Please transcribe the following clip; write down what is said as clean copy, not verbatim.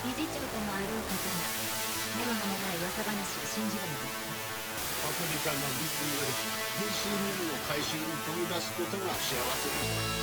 理事長ともあろう方がメロのもない噂話を信じるのですか？ パプリカの実により分数人の回収に飛び出すことが幸せです。